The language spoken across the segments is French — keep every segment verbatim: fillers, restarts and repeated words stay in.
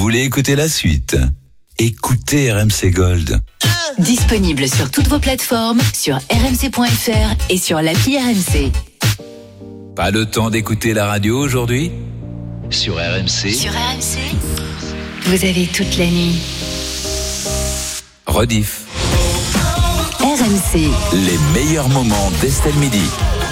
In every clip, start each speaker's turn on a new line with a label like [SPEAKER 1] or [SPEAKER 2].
[SPEAKER 1] voulez écouter la suite? Écoutez R M C Gold.
[SPEAKER 2] Disponible sur toutes vos plateformes, sur r m c point f r et sur l'appli R M C.
[SPEAKER 1] Pas le temps d'écouter la radio aujourd'hui? Sur R M C.
[SPEAKER 2] Sur R M C, vous avez toute la nuit.
[SPEAKER 1] Rediff.
[SPEAKER 2] R M C.
[SPEAKER 1] Les meilleurs moments d'Estelle Midi.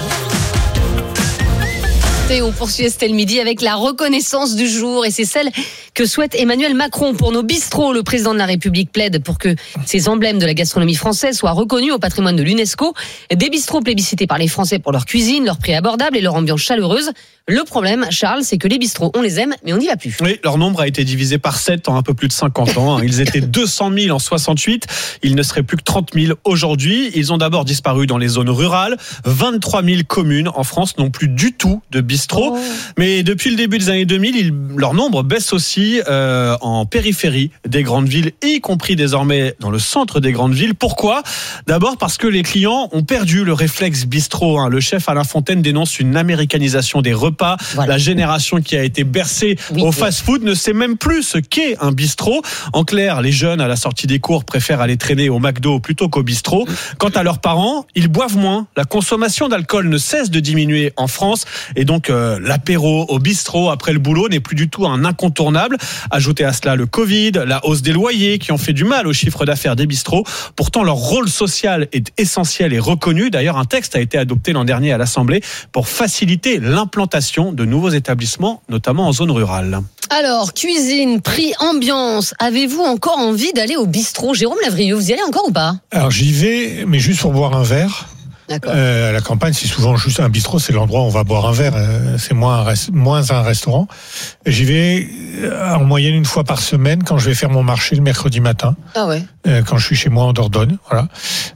[SPEAKER 3] Et on poursuit Estelle Midi avec la reconnaissance du jour et c'est celle que souhaite Emmanuel Macron pour nos bistrots. Le président de la République plaide pour que ces emblèmes de la gastronomie française soient reconnus au patrimoine de l'UNESCO. Des bistrots plébiscités par les Français pour leur cuisine, leur prix abordable et leur ambiance chaleureuse. Le problème, Charles, c'est que les bistrots, on les aime, mais on n'y va plus.
[SPEAKER 4] Oui, leur nombre a été divisé par sept en un peu plus de cinquante ans. Ils étaient deux cent mille en soixante-huit. Ils ne seraient plus que trente mille aujourd'hui. Ils ont d'abord disparu dans les zones rurales. vingt-trois mille communes en France n'ont plus du tout de bistrots. Oh. Mais depuis le début des années deux mille, ils, leur nombre baisse aussi euh, en périphérie des grandes villes, y compris désormais dans le centre des grandes villes. Pourquoi ? D'abord parce que les clients ont perdu le réflexe bistrot. Hein. Le chef Alain Fontaine dénonce une américanisation des repas. Voilà. La génération qui a été bercée oui, au fast-food ne sait même plus ce qu'est un bistrot. En clair, les jeunes à la sortie des cours préfèrent aller traîner au McDo plutôt qu'au bistrot. Quant à leurs parents, ils boivent moins. La consommation d'alcool ne cesse de diminuer en France et donc euh, l'apéro au bistrot après le boulot n'est plus du tout un incontournable. Ajoutez à cela le Covid, la hausse des loyers qui ont fait du mal au chiffre d'affaires des bistrots. Pourtant, leur rôle social est essentiel et reconnu. D'ailleurs, un texte a été adopté l'an dernier à l'Assemblée pour faciliter l'implantation de nouveaux établissements, notamment en zone rurale.
[SPEAKER 3] Alors, cuisine, prix, ambiance, avez-vous encore envie d'aller au bistrot ? Jérôme Lavrieux, vous y allez encore ou pas ?
[SPEAKER 5] Alors j'y vais, mais juste pour boire un verre.
[SPEAKER 3] D'accord.
[SPEAKER 5] Euh, à la campagne, c'est souvent juste un bistrot, c'est l'endroit où on va boire un verre, euh, c'est moins un, rest- moins un restaurant. J'y vais euh, en moyenne une fois par semaine quand je vais faire mon marché le mercredi matin.
[SPEAKER 3] Ah ouais.
[SPEAKER 5] Euh, quand je suis chez moi en Dordogne, voilà.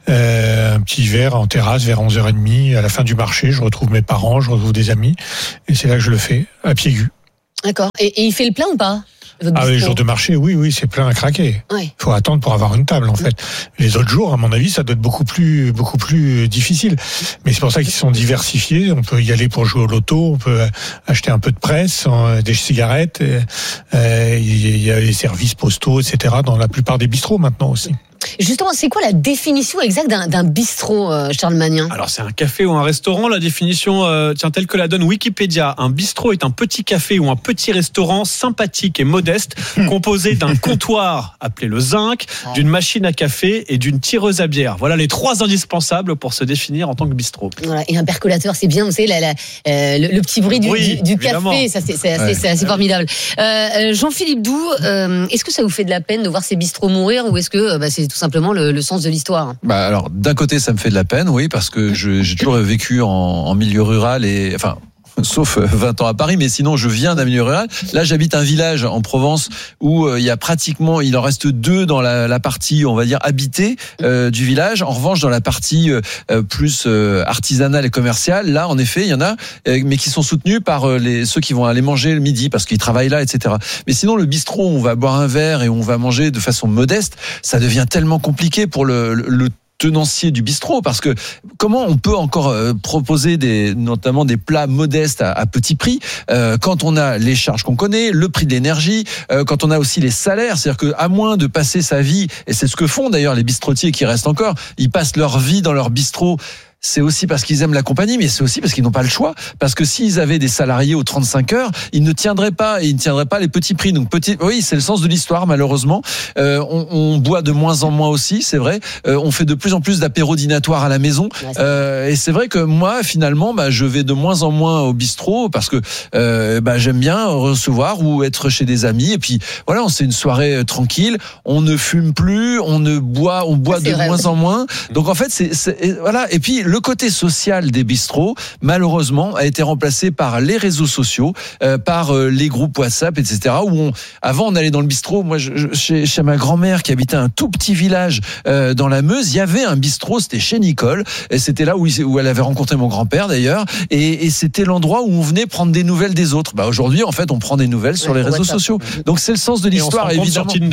[SPEAKER 5] Euh, un petit verre en terrasse vers onze heures trente, à la fin du marché, je retrouve mes parents, je retrouve des amis, et c'est là que je le fais, à pieds nus.
[SPEAKER 3] D'accord. Et, et il fait le plein ou pas ?
[SPEAKER 5] Ah oui, les jours de marché, oui, oui, c'est plein à craquer. Il
[SPEAKER 3] ouais.
[SPEAKER 5] faut attendre pour avoir une table, en fait. Les autres jours, à mon avis, ça doit être beaucoup plus, beaucoup plus difficile. Mais c'est pour ça qu'ils sont diversifiés. On peut y aller pour jouer au loto, on peut acheter un peu de presse, des cigarettes. Euh, il y a les services postaux, et cetera dans la plupart des bistrots maintenant aussi.
[SPEAKER 3] Justement, c'est quoi la définition exacte d'un, d'un bistrot, euh, Charles Magnin ?
[SPEAKER 4] Alors, c'est un café ou un restaurant. La définition euh, tient telle que la donne Wikipédia. Un bistrot est un petit café ou un petit restaurant sympathique et modeste, composé d'un comptoir appelé le zinc, d'une machine à café et d'une tireuse à bière. Voilà les trois indispensables pour se définir en tant que bistrot.
[SPEAKER 3] Voilà, et un percolateur, c'est bien, vous savez, la, la, euh, le, le petit bruit du,
[SPEAKER 4] oui,
[SPEAKER 3] du, du café, ça c'est, c'est assez, ouais. c'est assez formidable. Euh, Jean-Philippe Doux, euh, est-ce que ça vous fait de la peine de voir ces bistrots mourir ou est-ce que bah, c'est tout simplement le, le sens de l'histoire ?
[SPEAKER 6] Bah alors d'un côté ça me fait de la peine, oui, parce que je, j'ai toujours vécu en, en milieu rural et enfin. Sauf vingt ans à Paris, mais sinon je viens d'un milieu rural. Là, j'habite un village en Provence où euh, il y a pratiquement, il en reste deux dans la, la partie, on va dire, habitée euh, du village. En revanche, dans la partie euh, plus euh, artisanale et commerciale, là, en effet, il y en a, euh, mais qui sont soutenus par euh, les ceux qui vont aller manger le midi parce qu'ils travaillent là, et cetera. Mais sinon, le bistrot, où on va boire un verre et on va manger de façon modeste, ça devient tellement compliqué pour le, le, le tenancier du bistrot, parce que comment on peut encore euh, proposer des, notamment des plats modestes à, à petit prix euh, quand on a les charges qu'on connaît, le prix de l'énergie, euh, quand on a aussi les salaires, c'est-à-dire que à moins de passer sa vie, et c'est ce que font d'ailleurs les bistrotiers qui restent encore, ils passent leur vie dans leur bistrot. C'est aussi parce qu'ils aiment la compagnie, mais c'est aussi parce qu'ils n'ont pas le choix. Parce que s'ils avaient des salariés aux trente-cinq heures, ils ne tiendraient pas, et ils ne tiendraient pas les petits prix. Donc petit, oui, c'est le sens de l'histoire, malheureusement. Euh, on, on boit de moins en moins aussi, c'est vrai. Euh, on fait de plus en plus d'apéros dînatoires à la maison. Euh, et c'est vrai que moi, finalement, bah, je vais de moins en moins au bistrot parce que euh, bah, j'aime bien recevoir ou être chez des amis. Et puis voilà, on c'est une soirée tranquille. On ne fume plus, on ne boit, on boit de
[SPEAKER 3] vrai,
[SPEAKER 6] moins
[SPEAKER 3] oui.
[SPEAKER 6] en moins. Donc en fait, c'est, c'est voilà. Et puis le côté social des bistrots, malheureusement, a été remplacé par les réseaux sociaux, euh, par euh, les groupes WhatsApp, et cetera. Où on, avant, on allait dans le bistrot. Moi, je, je, chez, chez ma grand-mère qui habitait un tout petit village euh, dans la Meuse, il y avait un bistrot. C'était chez Nicole. Et c'était là où, il, où elle avait rencontré mon grand-père d'ailleurs. Et, et c'était l'endroit où on venait prendre des nouvelles des autres. Bah aujourd'hui, en fait, on prend des nouvelles sur ouais, les réseaux WhatsApp. sociaux. Donc c'est le sens de l'histoire,
[SPEAKER 4] et on se
[SPEAKER 6] évidemment.
[SPEAKER 4] sur Tinder.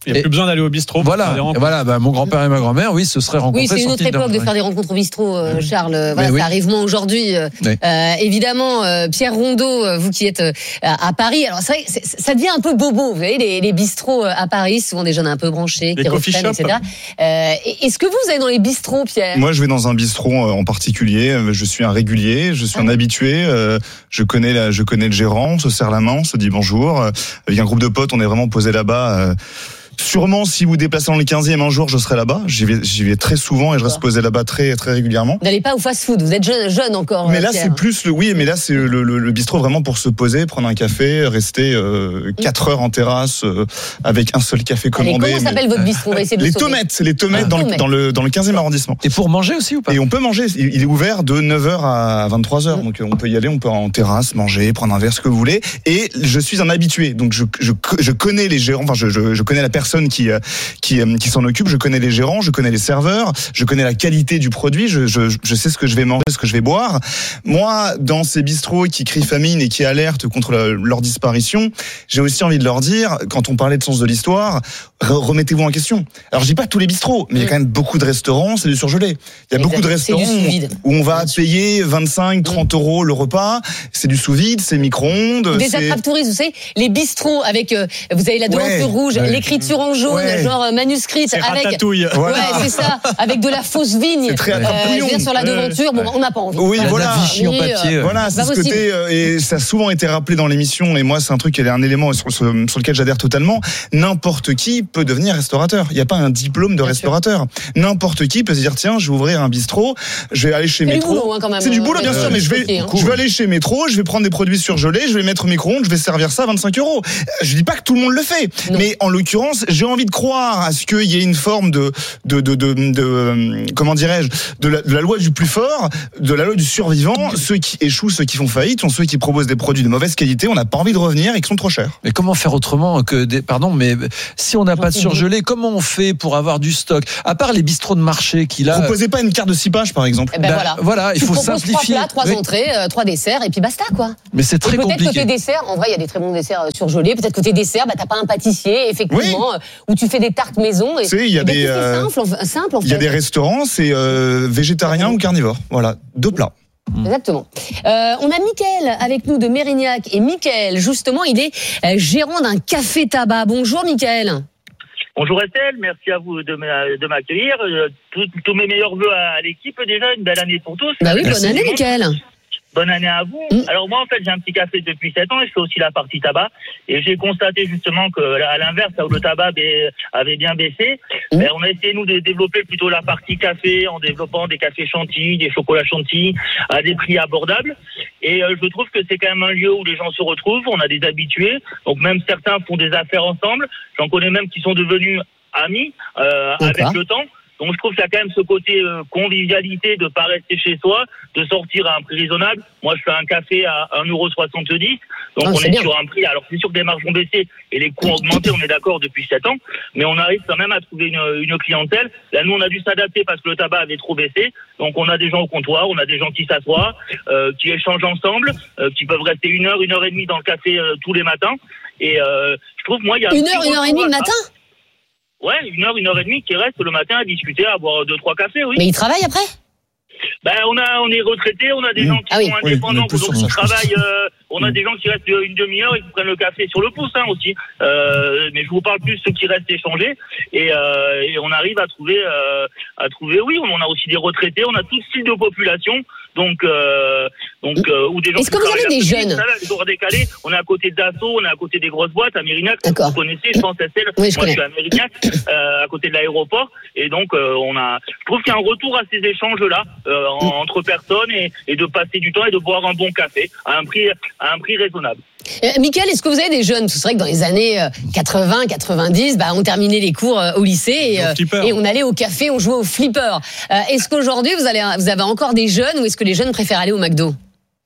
[SPEAKER 4] Il n'y a
[SPEAKER 6] Et
[SPEAKER 4] plus besoin d'aller au bistrot. pour
[SPEAKER 6] Voilà,
[SPEAKER 4] faire des rencontres.
[SPEAKER 6] voilà. Bah, mon grand-père et ma grand-mère, oui, ce serait rencontrés.
[SPEAKER 3] Oui, c'est une autre
[SPEAKER 6] sur Tinder.
[SPEAKER 3] époque de
[SPEAKER 6] Ouais.
[SPEAKER 3] faire des rencontres au bistrot, euh, Charles. Euh, Voilà,
[SPEAKER 6] oui.
[SPEAKER 3] ça arrive moins aujourd'hui. Euh,
[SPEAKER 6] Oui.
[SPEAKER 3] euh, évidemment, euh, Pierre Rondeau, euh, vous qui êtes euh, à, à Paris, alors c'est vrai, que c'est- ça devient un peu bobo. Vous voyez, les, les bistrots euh, à Paris, souvent des jeunes un peu branchés,
[SPEAKER 4] Les
[SPEAKER 3] qui
[SPEAKER 4] coffee
[SPEAKER 3] reprennent, et
[SPEAKER 4] shops.
[SPEAKER 3] cetera. Euh, Est-ce que vous allez dans les bistrots, Pierre?
[SPEAKER 7] Moi, je vais dans un bistrot euh, en particulier. Euh, Je suis un régulier, je suis un habitué. euh, Je connais, la, je connais le gérant. On se serre la main, on se dit bonjour. Euh, Avec un groupe de potes, on est vraiment posé là-bas. euh, Sûrement, si vous vous déplacez dans le quinzième un jour, je serai là-bas. J'y vais, j'y vais très souvent et je reste posé là-bas très, très régulièrement.
[SPEAKER 3] Vous n'allez pas au fast-food, vous êtes jeune, jeune encore.
[SPEAKER 7] Mais
[SPEAKER 3] euh,
[SPEAKER 7] là,
[SPEAKER 3] Pierre.
[SPEAKER 7] c'est plus le, oui, mais là, c'est le, le, le bistrot vraiment pour se poser, prendre un café, rester euh, quatre heures en terrasse euh, avec un seul café
[SPEAKER 3] Allez,
[SPEAKER 7] commandé.
[SPEAKER 3] comment
[SPEAKER 7] mais-
[SPEAKER 3] s'appelle votre bistrot? On va essayer de
[SPEAKER 7] Les
[SPEAKER 3] le sauver.
[SPEAKER 7] tomates, les tomates
[SPEAKER 3] Ah.
[SPEAKER 7] dans, le,
[SPEAKER 3] Tomates.
[SPEAKER 7] dans le dans le quinzième arrondissement.
[SPEAKER 6] Et pour manger aussi ou pas?
[SPEAKER 7] Et on peut manger. Il il est ouvert de neuf heures à vingt-trois heures. Donc on peut y aller, on peut en terrasse, manger, prendre un verre, ce que vous voulez. Et je suis un habitué. Donc je, je, je connais les gérants, enfin je, je, je connais la personne qui, euh, qui, euh, qui s'en occupe, je connais les gérants, je connais les serveurs, je connais la qualité du produit, je, je, je sais ce que je vais manger, ce que je vais boire. Moi, dans ces bistrots qui crient famine et qui alertent contre la- leur disparition, j'ai aussi envie de leur dire, quand on parlait de sens de l'histoire, re- remettez-vous en question. Alors je dis pas tous les bistrots, mais il y a quand même beaucoup de restaurants, c'est du surgelé. Il y a beaucoup de
[SPEAKER 3] Exact. C'est du
[SPEAKER 7] restaurants
[SPEAKER 3] sous-vide.
[SPEAKER 7] où on va payer vingt-cinq, trente euros le repas. C'est du sous-vide, c'est micro-ondes.
[SPEAKER 3] Des
[SPEAKER 7] c'est-
[SPEAKER 3] attrapes touristes, vous savez, les bistrots avec, euh, vous avez la
[SPEAKER 7] Ouais,
[SPEAKER 3] devanture rouge,
[SPEAKER 7] ouais.
[SPEAKER 3] l'écriture en jaune,
[SPEAKER 7] Ouais.
[SPEAKER 3] genre euh, manuscrite,
[SPEAKER 4] C'est
[SPEAKER 3] avec.
[SPEAKER 4] ratatouille.
[SPEAKER 7] Voilà.
[SPEAKER 3] Ouais, c'est ça, avec de la fausse vigne.
[SPEAKER 7] C'est très
[SPEAKER 3] euh,
[SPEAKER 7] attrape-couillon.
[SPEAKER 3] je veux dire, sur la
[SPEAKER 4] Ouais.
[SPEAKER 3] devanture, bon, on n'a pas envie.
[SPEAKER 7] Oui,
[SPEAKER 6] La
[SPEAKER 7] voilà.
[SPEAKER 6] Vichy en
[SPEAKER 3] Mais, euh,
[SPEAKER 6] papier.
[SPEAKER 7] Voilà, c'est
[SPEAKER 3] Pas
[SPEAKER 7] ce
[SPEAKER 3] possible.
[SPEAKER 7] côté, euh, et ça a souvent été rappelé dans l'émission, et moi, c'est un truc qui est un élément sur, sur, sur lequel j'adhère totalement. N'importe qui peut devenir restaurateur. Il n'y a pas un diplôme de
[SPEAKER 3] Bien
[SPEAKER 7] restaurateur. N'importe qui peut se dire, tiens, je vais ouvrir un bistrot, je vais aller chez
[SPEAKER 3] C'est du
[SPEAKER 7] Métro.
[SPEAKER 3] boulot, hein, quand même.
[SPEAKER 7] C'est du boulot, bien
[SPEAKER 3] Euh,
[SPEAKER 7] sûr, mais je vais,
[SPEAKER 3] ok, hein.
[SPEAKER 7] je vais aller chez Métro, je vais prendre des produits surgelés, je vais mettre au micro-ondes, je vais servir ça à vingt-cinq euros. Je dis pas que tout le monde le fait,
[SPEAKER 3] Non.
[SPEAKER 7] mais en l'occurrence, j'ai envie de croire à ce qu'il y ait une forme de, de, de, de, de, euh, comment dirais-je, de la, de la loi du plus fort, de la loi du survivant. Ceux qui échouent, ceux qui font faillite, sont ceux qui proposent des produits de mauvaise qualité. On n'a pas envie de revenir et qui sont trop chers.
[SPEAKER 6] Mais comment faire autrement que des, pardon, mais si on n'a pas de surgelé, comment on fait pour avoir du stock? À part les bistrots de marché qui là.
[SPEAKER 7] Proposez pas une carte de six pages, par exemple.
[SPEAKER 3] Eh ben
[SPEAKER 6] Bah,
[SPEAKER 3] voilà.
[SPEAKER 6] voilà, il
[SPEAKER 3] Tu
[SPEAKER 6] faut
[SPEAKER 3] proposes
[SPEAKER 6] simplifier.
[SPEAKER 3] Trois plats, trois
[SPEAKER 6] Oui.
[SPEAKER 3] entrées, euh, trois desserts, et puis basta, quoi.
[SPEAKER 6] Mais c'est
[SPEAKER 3] Et
[SPEAKER 6] très
[SPEAKER 3] peut-être
[SPEAKER 6] compliqué.
[SPEAKER 3] côté dessert, en vrai, il y a des très bons desserts euh, surgelés. Peut-être côté dessert, bah, t'as pas un pâtissier, effectivement, euh, où tu fais des tartes maison. Et,
[SPEAKER 7] Tu sais, il y a
[SPEAKER 3] et ben,
[SPEAKER 7] des,
[SPEAKER 3] tout est
[SPEAKER 7] euh,
[SPEAKER 3] simple, en- simple, en fait.
[SPEAKER 7] Il y a des restaurants, c'est euh, végétarien ou carnivore. Voilà, deux plats.
[SPEAKER 3] Exactement. Euh, on a Mickaël avec nous de Mérignac. Et Mickaël, justement, il est euh, gérant d'un café tabac. Bonjour, Mickaël.
[SPEAKER 8] Bonjour Estelle, merci à vous de m'a- de m'accueillir. Euh, Tous tous mes meilleurs vœux à l'équipe déjà, une belle année pour tous.
[SPEAKER 3] Bah oui, bonne
[SPEAKER 8] Merci.
[SPEAKER 3] année, Mickaël.
[SPEAKER 8] Bonne année à vous.
[SPEAKER 3] Mm.
[SPEAKER 8] Alors moi en fait j'ai un petit café depuis sept ans et je fais aussi la partie tabac et j'ai constaté justement que à l'inverse là où le tabac ba- avait bien baissé,
[SPEAKER 3] Mm.
[SPEAKER 8] ben, on a essayé nous de développer plutôt la partie café en développant des cafés chantilly, des chocolats chantilly à des prix abordables et euh, je trouve que c'est quand même un lieu où les gens se retrouvent, on a des habitués, donc même certains font des affaires ensemble, j'en connais même qui sont devenus amis euh,
[SPEAKER 3] D'accord.
[SPEAKER 8] avec le temps. Donc je trouve qu'il y a quand même ce côté euh, convivialité de pas rester chez soi, de sortir à un prix raisonnable. Moi je fais un café à un euro soixante-dix, donc
[SPEAKER 3] Ah,
[SPEAKER 8] on
[SPEAKER 3] c'est
[SPEAKER 8] est
[SPEAKER 3] bien.
[SPEAKER 8] sur un prix. Alors c'est sûr que les marges ont baissé et les coûts ont augmenté, on est d'accord depuis sept ans, mais on arrive quand même à trouver une, une clientèle. Là nous on a dû s'adapter parce que le tabac avait trop baissé, donc on a des gens au comptoir, on a des gens qui s'assoient, euh, qui échangent ensemble, euh, qui peuvent rester une heure, une heure et demie dans le café euh, tous les matins. Et euh, je trouve moi il y a un
[SPEAKER 3] Une
[SPEAKER 8] petit
[SPEAKER 3] heure, une heure et
[SPEAKER 8] retour
[SPEAKER 3] demie le
[SPEAKER 8] à ça.
[SPEAKER 3] matin.
[SPEAKER 8] Ouais, une heure, une heure et demie qui reste le matin à discuter, à boire deux, trois cafés, oui.
[SPEAKER 3] Mais il travaille après?
[SPEAKER 8] Ben, on a, on est retraités, on a des
[SPEAKER 7] Mmh.
[SPEAKER 8] gens qui
[SPEAKER 3] Ah oui.
[SPEAKER 8] sont
[SPEAKER 7] Oui,
[SPEAKER 8] indépendants,
[SPEAKER 7] on est plus
[SPEAKER 8] donc
[SPEAKER 7] sur
[SPEAKER 8] qui
[SPEAKER 7] ça, je pense.
[SPEAKER 8] travaillent, euh, on a des gens qui restent une demi-heure et qui prennent le café sur le pouce, hein, aussi. Euh, mais je vous parle plus de ceux qui restent échangés. Et, euh, et on arrive à trouver, euh, à trouver, oui, on a aussi des retraités, on a tout style de population. Donc, euh, donc, euh, ou des gens
[SPEAKER 3] Est-ce
[SPEAKER 8] qui
[SPEAKER 3] que vous avez
[SPEAKER 8] travaillent
[SPEAKER 3] des
[SPEAKER 8] l'après-midi,
[SPEAKER 3] jeunes?
[SPEAKER 8] vous savez, les horaires décalés, on est à côté de Dassault, on est à côté des grosses boîtes, à Mérignac.
[SPEAKER 3] D'accord.
[SPEAKER 8] Vous connaissez, je pense, Estelle.
[SPEAKER 3] Oui, je
[SPEAKER 8] Moi,
[SPEAKER 3] connais.
[SPEAKER 8] je suis à Mérignac, euh, à côté de l'aéroport. Et donc, euh, on a, je trouve qu'il y a un retour à ces échanges-là, euh, en- entre personnes et, et de passer du temps et de boire un bon café à un prix, à un prix raisonnable.
[SPEAKER 3] Euh, Mickaël, est-ce que vous avez des jeunes? C'est vrai que dans les années euh, quatre-vingts, quatre-vingt-dix, bah, on terminait les cours euh, au lycée et,
[SPEAKER 4] Au
[SPEAKER 3] euh,
[SPEAKER 4] flipper.
[SPEAKER 3] et on allait au café, on jouait au flipper. Euh, est-ce qu'aujourd'hui, vous, allez, vous avez encore des jeunes ou est-ce que les jeunes préfèrent aller au McDo?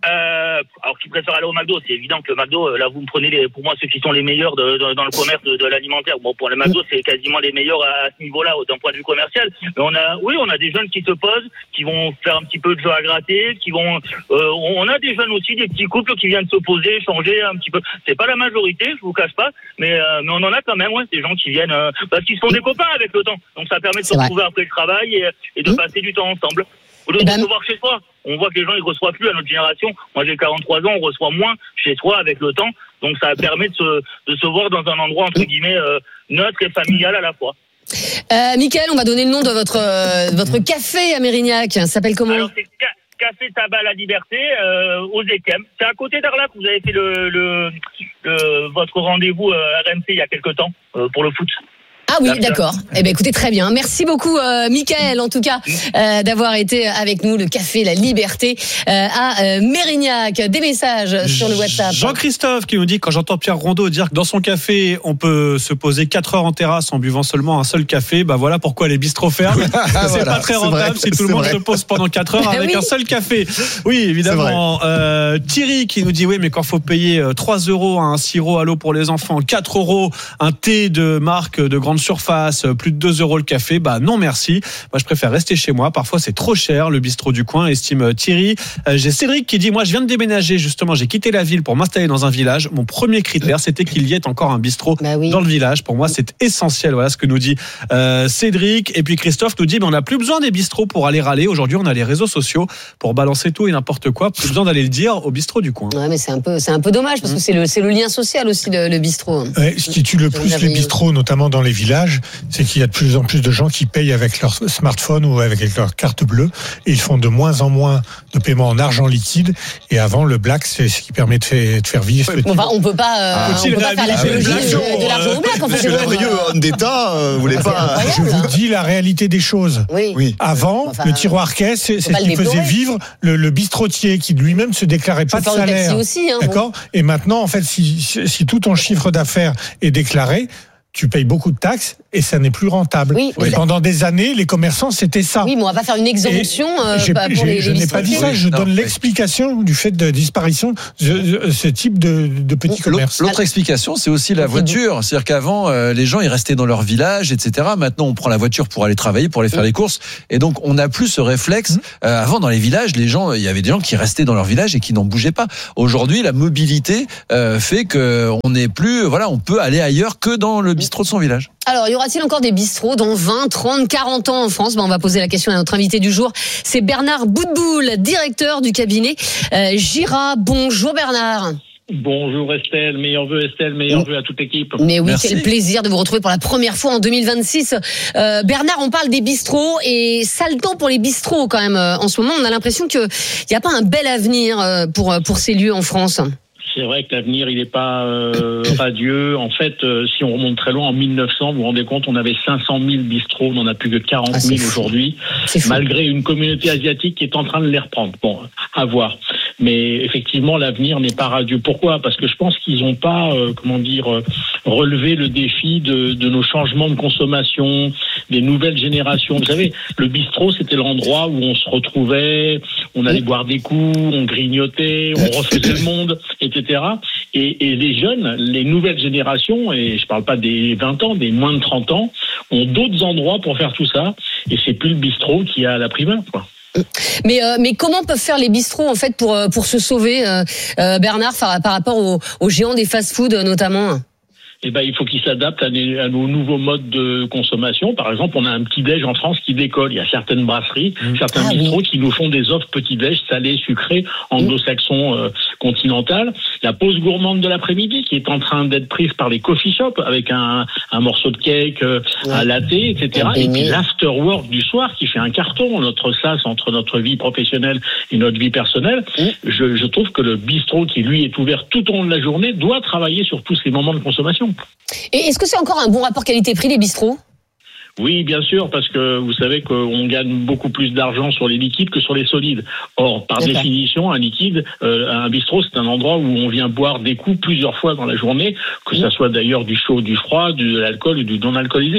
[SPEAKER 8] Euh, alors, qui préfère aller au McDo, c'est évident que le McDo, là, vous me prenez les, pour moi, ceux qui sont les meilleurs de, de, dans le commerce de, de l'alimentaire. Bon, pour le McDo, c'est quasiment les meilleurs à, à ce niveau-là, d'un point de vue commercial. Mais on a, oui, on a des jeunes qui se posent, qui vont faire un petit peu de jeu à gratter, qui vont, euh, on a des jeunes aussi, des petits couples qui viennent se poser, changer un petit peu. C'est pas la majorité, je vous cache pas, mais, euh, mais on en a quand même, ouais, des gens qui viennent, euh, parce qu'ils se font des copains avec le temps. Donc, ça permet de se retrouver après le travail et, et de mmh. passer du temps ensemble. Au lieu de recevoir chez soi, on voit que les gens ils reçoivent plus à notre génération. Moi j'ai quarante-trois ans, on reçoit moins chez soi avec le temps. Donc ça permet de se, de se voir dans un endroit entre guillemets euh, neutre et familial à la fois.
[SPEAKER 3] Euh, Mickaël, on va donner le nom de votre euh, votre café à Mérignac. Ça s'appelle comment?
[SPEAKER 8] Alors c'est ca- Café Tabac La Liberté euh, aux Équem. C'est à côté d'Arlac. Vous avez fait le, le, le votre rendez-vous euh, R M C il y a quelque temps euh, pour le foot.
[SPEAKER 3] Ah oui, d'accord. Eh ben écoutez, très bien. Merci beaucoup, euh, Mickaël, en tout cas, euh, d'avoir été avec nous. Le Café La Liberté euh, à euh, Mérignac. Des messages sur le WhatsApp.
[SPEAKER 4] Jean-Christophe qui nous dit, quand j'entends Pierre Rondeau dire que dans son café, on peut se poser quatre heures en terrasse en buvant seulement un seul café, bah voilà pourquoi les bistrots ferment. c'est
[SPEAKER 7] voilà,
[SPEAKER 4] pas très rentable
[SPEAKER 7] vrai,
[SPEAKER 4] si tout le monde
[SPEAKER 7] vrai.
[SPEAKER 4] se pose pendant quatre heures avec
[SPEAKER 3] oui.
[SPEAKER 4] un seul café. Oui, évidemment. Euh, Thierry qui nous dit, oui, mais quand faut payer trois euros un sirop à l'eau pour les enfants, quatre euros un thé de marque de grande surface, plus de deux euros le café, bah non merci. Moi je préfère rester chez moi. Parfois c'est trop cher le bistrot du coin, estime Thierry. Euh, j'ai Cédric qui dit, moi je viens de déménager justement, j'ai quitté la ville pour m'installer dans un village. Mon premier critère c'était qu'il y ait encore un bistrot
[SPEAKER 3] bah oui.
[SPEAKER 4] dans le village. Pour moi c'est essentiel. Voilà ce que nous dit euh, Cédric. Et puis Christophe nous dit, mais on n'a plus besoin des bistrots pour aller râler. Aujourd'hui on a les réseaux sociaux pour balancer tout et n'importe quoi. Plus besoin d'aller le dire au bistrot du coin.
[SPEAKER 3] Ouais, mais c'est un peu c'est un peu dommage parce que c'est le c'est le lien social aussi le, le bistrot.
[SPEAKER 5] Ouais, ce qui tue le plus les bistrots, notamment dans les villages, c'est qu'il y a de plus en plus de gens qui payent avec leur smartphone ou avec leur carte bleue, et ils font de moins en moins de paiements en argent liquide. Et avant, le black, c'est ce qui permet de faire, de faire vivre.
[SPEAKER 3] Bon, enfin, on peut pas, euh,
[SPEAKER 4] ah,
[SPEAKER 3] on peut pas faire l'apologie de, de l'argent au black. En fait,
[SPEAKER 7] Monsieur Lavrieux, homme d'État, euh, vous voulez pas.
[SPEAKER 5] Je vous dis la réalité des choses.
[SPEAKER 3] Oui.
[SPEAKER 7] Oui.
[SPEAKER 5] Avant,
[SPEAKER 3] enfin,
[SPEAKER 5] le tiroir caisse, c'est, c'est ce qui faisait vivre le, le bistrotier qui lui-même se déclarait pas de salaire.
[SPEAKER 3] Aussi, hein,
[SPEAKER 5] d'accord.
[SPEAKER 3] bon.
[SPEAKER 5] Et maintenant, en fait, si, si tout ton chiffre d'affaires est déclaré, tu payes beaucoup de taxes et ça n'est plus rentable.
[SPEAKER 3] Oui,
[SPEAKER 5] et pendant des années, les commerçants, c'était ça.
[SPEAKER 3] Oui, mais on va pas faire une exemption euh,
[SPEAKER 5] j'ai,
[SPEAKER 3] pour
[SPEAKER 5] j'ai,
[SPEAKER 3] les,
[SPEAKER 5] je
[SPEAKER 3] les
[SPEAKER 5] n'ai pas dit ça, je
[SPEAKER 6] non,
[SPEAKER 5] donne
[SPEAKER 6] oui.
[SPEAKER 5] l'explication du fait de disparition de ce type de, de petits commerces.
[SPEAKER 6] L'autre explication, c'est aussi la voiture. C'est-à-dire qu'avant, euh, les gens, ils restaient dans leur village, et cetera. Maintenant, on prend la voiture pour aller travailler, pour aller faire les courses. Et donc, on n'a plus ce réflexe. Euh, avant, dans les villages, les gens, il y avait des gens qui restaient dans leur village et qui n'en bougeaient pas. Aujourd'hui, la mobilité euh, fait que on n'est plus, voilà, on peut aller ailleurs que dans le bistrot de son village.
[SPEAKER 3] Alors, y aura-t-il encore des bistrots dans vingt, trente, quarante ans en France? Ben, on va poser la question à notre invité du jour. C'est Bernard Boutboul, directeur du cabinet euh, Gira. Bonjour Bernard.
[SPEAKER 9] Bonjour Estelle, meilleurs vœux Estelle, meilleurs vœux à toute l'équipe.
[SPEAKER 3] Mais oui,
[SPEAKER 6] Merci.
[SPEAKER 3] quel plaisir de vous retrouver pour la première fois en deux mille vingt-six. Euh, Bernard, on parle des bistrots et sale temps pour les bistrots quand même. En ce moment, on a l'impression qu'il n'y a pas un bel avenir pour, pour ces lieux en France.
[SPEAKER 9] C'est vrai que l'avenir, il n'est pas euh, radieux. En fait, euh, si on remonte très loin, en mille neuf cents, vous vous rendez compte, on avait cinq cent mille bistrots, on n'en a plus que quarante mille
[SPEAKER 3] ah,
[SPEAKER 9] aujourd'hui, malgré une communauté asiatique qui est en train de les reprendre. Bon, à voir. Mais effectivement, l'avenir n'est pas radieux. Pourquoi ? Parce que je pense qu'ils n'ont pas, euh, comment dire, euh, relevé le défi de, de nos changements de consommation, des nouvelles générations. Vous savez, le bistrot, c'était l'endroit où on se retrouvait, on allait boire des coups, on grignotait, on refaisait le monde, et cetera. Et, et les jeunes, les nouvelles générations, et je parle pas des vingt ans, des moins de trente ans, ont d'autres endroits pour faire tout ça. Et c'est plus le bistrot qui a la primeur, quoi.
[SPEAKER 3] Mais euh, mais comment peuvent faire les bistrots en fait pour pour se sauver, euh, euh, Bernard, par, par rapport aux, aux géants des fast-food notamment?
[SPEAKER 9] Eh ben, il faut qu'ils s'adaptent à, des, à nos nouveaux modes de consommation. Par exemple, on a un petit-déj en France qui décolle. Il y a certaines brasseries, mmh. certains ah, bistrots oui. qui nous font des offres petit-déj salés, sucrés, anglo-saxons, euh, continental. La pause gourmande de l'après-midi qui est en train d'être prise par les coffee shops avec un, un morceau de cake, euh, ouais. un latte, et cetera. Et puis l'after-work du soir qui fait un carton, notre sas entre notre vie professionnelle et notre vie personnelle. Mmh. Je, je trouve que le bistrot qui, lui, est ouvert tout au long de la journée doit travailler sur tous ces moments de consommation.
[SPEAKER 3] Et est-ce que c'est encore un bon rapport qualité-prix, les bistrots ?
[SPEAKER 9] Oui, bien sûr, parce que vous savez qu'on gagne beaucoup plus d'argent sur les liquides que sur les solides. Or, par D'accord. définition, un liquide, euh, un bistrot, c'est un endroit où on vient boire des coups plusieurs fois dans la journée, que mmh. ça soit d'ailleurs du chaud, du froid, de l'alcool ou du non alcoolisé.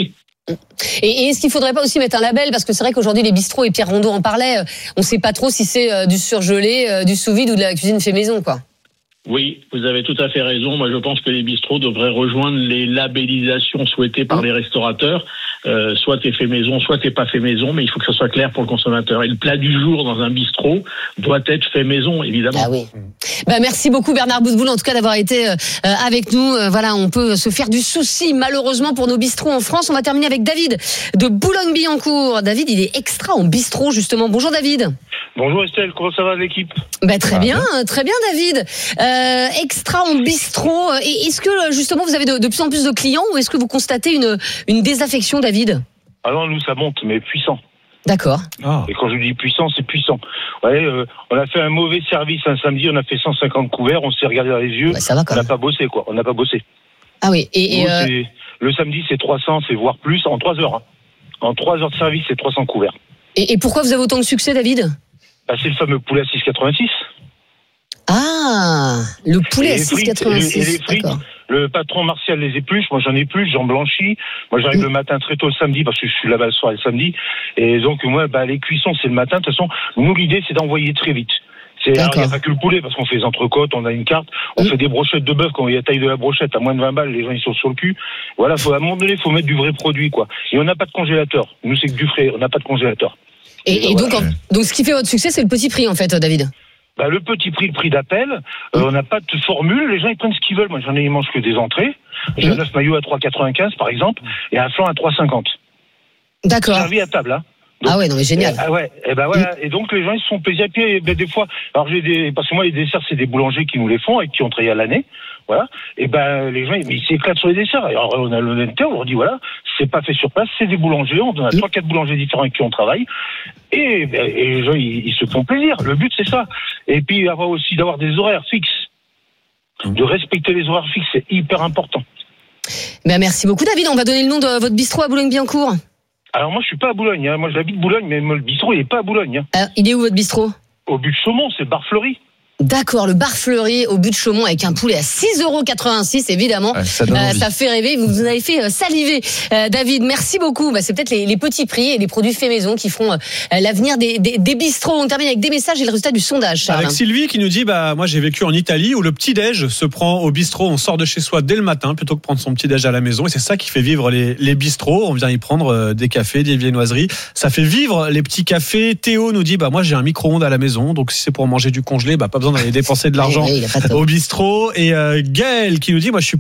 [SPEAKER 3] Et, et est-ce qu'il faudrait pas aussi mettre un label, parce que c'est vrai qu'aujourd'hui les bistrots, et Pierre Rondeau en parlait, on sait pas trop si c'est du surgelé, du sous-vide ou de la cuisine fait maison, quoi.
[SPEAKER 9] Oui, vous avez tout à fait raison. Moi, je pense que les bistrots devraient rejoindre les labellisations souhaitées par les restaurateurs. Euh, soit t'es fait maison, soit t'es pas fait maison, mais il faut que ce soit clair pour le consommateur. Et le plat du jour dans un bistrot doit être fait maison, évidemment.
[SPEAKER 3] Ah oui. Bah, merci beaucoup Bernard Boutboul, en tout cas d'avoir été euh, avec nous. Euh, voilà, on peut se faire du souci malheureusement pour nos bistrots en France. On va terminer avec David de Boulogne-Billancourt. David, il est extra en bistrot justement. Bonjour David.
[SPEAKER 10] Bonjour Estelle, comment ça va l'équipe?
[SPEAKER 3] Bah, très bien, très bien David. Euh, extra en bistrot. Et est-ce que justement vous avez de, de plus en plus de clients, ou est-ce que vous constatez une, une désaffection, David?
[SPEAKER 10] Ah non, nous ça monte, mais puissant.
[SPEAKER 3] D'accord.
[SPEAKER 10] Ah. Et quand je dis puissant, c'est puissant. Ouais, euh, on a fait un mauvais service un samedi, on a fait cent cinquante couverts, on s'est regardé dans les yeux.
[SPEAKER 3] Ouais, ça va quand
[SPEAKER 10] on n'a
[SPEAKER 3] même.
[SPEAKER 10] pas bossé quoi, on n'a pas bossé.
[SPEAKER 3] Ah oui. Et, et
[SPEAKER 10] nous,
[SPEAKER 3] euh...
[SPEAKER 10] c'est, le samedi c'est trois cents, c'est voire plus en trois heures. Hein. En trois heures de service, c'est trois cents couverts.
[SPEAKER 3] Et, et pourquoi vous avez autant de succès, David?
[SPEAKER 10] Bah, c'est le fameux poulet à six quatre-vingt-six.
[SPEAKER 3] Ah, le poulet à six quatre-vingt-six.
[SPEAKER 10] Et les frites,
[SPEAKER 3] d'accord.
[SPEAKER 10] Le patron Martial les épluche, moi j'en ai plus, j'en blanchis. Moi j'arrive mmh. le matin très tôt le samedi parce que je suis là-bas le soir et le samedi. Et donc moi, bah, les cuissons c'est le matin. De toute façon, nous l'idée c'est d'envoyer très vite. C'est, il n'y a pas que le poulet parce qu'on fait les entrecôtes, on a une carte, on mmh. fait des brochettes de bœuf quand il y a la taille de la brochette à moins de vingt balles, les gens ils sont sur le cul. Voilà, faut, à un moment donné, il faut mettre du vrai produit quoi. Et on n'a pas de congélateur. Nous c'est que du frais, on n'a pas de congélateur.
[SPEAKER 3] Et, et, et donc, voilà. en, donc ce qui fait votre succès, c'est le petit prix en fait, David.
[SPEAKER 10] Bah, le petit prix, le prix d'appel, euh, mmh. on n'a pas de formule, les gens ils prennent ce qu'ils veulent. Moi j'en ai, ils mangent que des entrées. J'ai mmh. un œuf maillot à trois quatre-vingt-quinze par exemple, et un flan à trois cinquante.
[SPEAKER 3] D'accord.
[SPEAKER 10] Servi à table, hein. Donc,
[SPEAKER 3] ah ouais, non mais génial.
[SPEAKER 10] Et, ah ouais, et ben voilà. Mmh. Et donc les gens ils se sont plaisir. Et puis ben, des fois, alors j'ai des, parce que moi les desserts c'est des boulangers qui nous les font et qui ont travaillé à l'année, voilà. Et ben les gens ils s'éclatent sur les desserts. Alors on a l'honnêteté, on leur dit voilà, c'est pas fait sur place, c'est des boulangers. On a trois quatre boulangers différents avec qui on travaille. Et, ben, et les gens ils, ils se font plaisir. Le but c'est ça. Et puis avoir aussi d'avoir des horaires fixes, de respecter les horaires fixes, c'est hyper important.
[SPEAKER 3] Ben merci beaucoup David. On va donner le nom de votre bistrot à Boulogne-Billancourt.
[SPEAKER 10] Alors moi je suis pas à Boulogne, hein. Moi j'habite Boulogne, mais le bistrot il est pas à Boulogne. Hein.
[SPEAKER 3] Alors, il est où votre bistrot?
[SPEAKER 10] Au but de Chaumont, c'est Bar Fleuri.
[SPEAKER 3] D'accord, le bar Fleuri au but de Chaumont avec un poulet à six euros quatre-vingt-six, évidemment. Ouais, ça, euh, ça fait rêver, vous nous avez fait saliver. Euh, David, merci beaucoup. Bah, c'est peut-être les, les petits prix et les produits faits maison qui feront euh, l'avenir des, des, des bistrots. On termine avec des messages et le résultat du sondage, Charles.
[SPEAKER 4] Avec Sylvie qui nous dit, bah, moi j'ai vécu en Italie où le petit-déj se prend au bistrot, on sort de chez soi dès le matin plutôt que prendre son petit-déj à la maison. Et c'est ça qui fait vivre les, les bistrots. On vient y prendre euh, des cafés, des viennoiseries. Ça fait vivre les petits cafés. Théo nous dit, bah, moi j'ai un micro-ondes à la maison, donc si c'est pour manger du congelé, bah, pas besoin d'aller dépenser de l'argent
[SPEAKER 3] oui, oui,
[SPEAKER 4] au bistrot. Et euh, Gaël qui nous dit, moi je suis